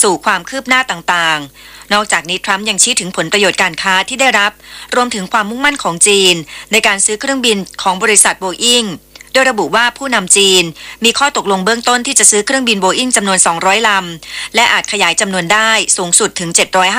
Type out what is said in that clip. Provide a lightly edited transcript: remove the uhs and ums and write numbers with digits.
สู่ความคืบหน้าต่างๆนอกจากนี้ทรัมป์ยังชี้ถึงผลประโยชน์การค้าที่ได้รับรวมถึงความมุ่งมั่นของจีนในการซื้อเครื่องบินของบริษัทโบอิงโดยระบุว่าผู้นำจีนมีข้อตกลงเบื้องต้นที่จะซื้อเครื่องบินโบอิงจำนวน200 ลำและอาจขยายจำนวนได้สูงสุดถึง750